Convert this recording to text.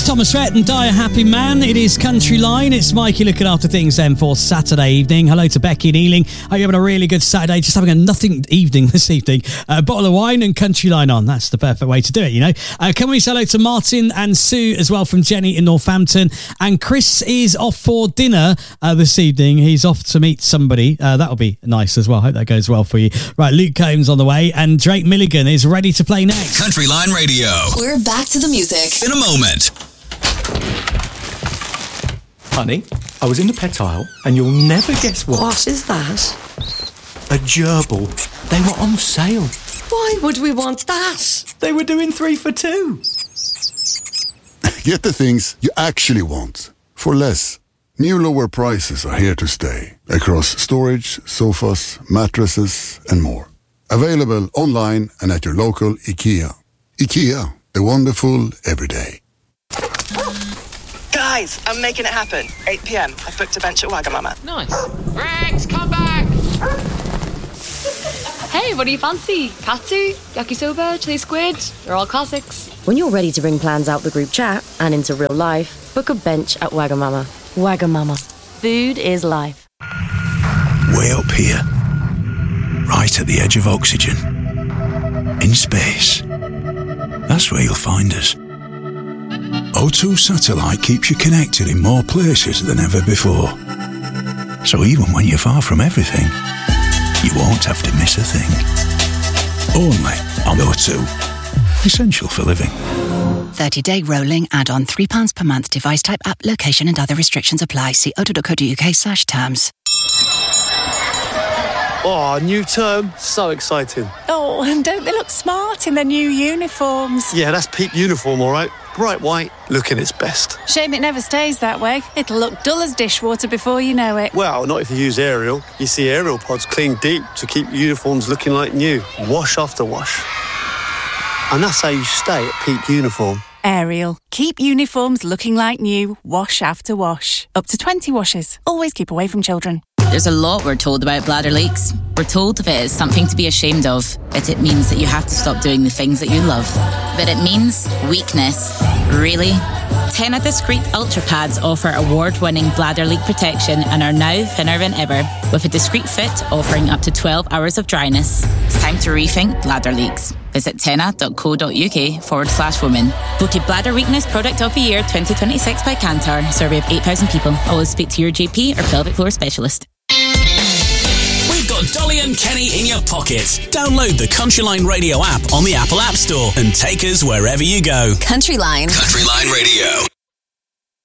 Thomas Rhett and Die a Happy Man. It is Country Line. It's Mikey looking after things then for Saturday evening. Hello to Becky and Ealing. Hope you're having a really good Saturday. Just having a nothing evening this evening. A bottle of wine and Country Line on. That's the perfect way to do it, you know. Can we say hello to Martin and Sue as well from Jenny in Northampton. And Chris is off for dinner this evening. He's off to meet somebody. That'll be nice as well. Hope that goes well for you. Right, Luke Combs on the way and Drake Milligan is ready to play next. Country Line Radio. We're back to the music in a moment. Honey, I was in the pet aisle and you'll never guess what. What is that? A gerbil. They were on sale. Why would we want that? They were doing 3 for 2. Get the things you actually want for less. New lower prices are here to stay across storage, sofas, mattresses and more. Available online and at your local IKEA. IKEA, the wonderful everyday. Guys, I'm making it happen. 8 p.m. I've booked a bench at Wagamama. Nice. Rex, come back! Hey, what do you fancy? Katsu, yakisoba, chili squid? They're all classics. When you're ready to bring plans out the group chat and into real life, book a bench at Wagamama. Wagamama. Food is life. Way up here. Right at the edge of oxygen. In space. That's where you'll find us. O2 Satellite keeps you connected in more places than ever before. So even when you're far from everything, you won't have to miss a thing. Only on O2. Essential for living. 30-day rolling add-on £3 per month. Device type, app, location and other restrictions apply. See o2.co.uk/terms. Oh, new term. So exciting. Oh, and don't they look smart in their new uniforms? Yeah, that's Peep uniform, all right. Bright white, looking its best. Shame it never stays that way. It'll look dull as dishwater before you know it. Well, not if you use Ariel. You see Ariel pods clean deep to keep uniforms looking like new. Wash after wash. And that's how you stay at Peep uniform. Ariel. Keep uniforms looking like new, wash after wash. Up to 20 washes. Always keep away from children. There's a lot we're told about bladder leaks. We're told if it is something to be ashamed of, it means that you have to stop doing the things that you love. But it means weakness. Really? Tena Discreet Ultra Pads offer award-winning bladder leak protection and are now thinner than ever, with a discreet fit offering up to 12 hours of dryness. It's time to rethink bladder leaks. Visit tena.co.uk/women. Voted Bladder Weakness Product of the Year 2026 by Kantar. Survey of 8,000 people. Always speak to your GP or pelvic floor specialist. We've got Dolly and Kenny in your pocket. Download the Country Line Radio app on the Apple App Store and take us wherever you go. Country Line. Country Line Radio.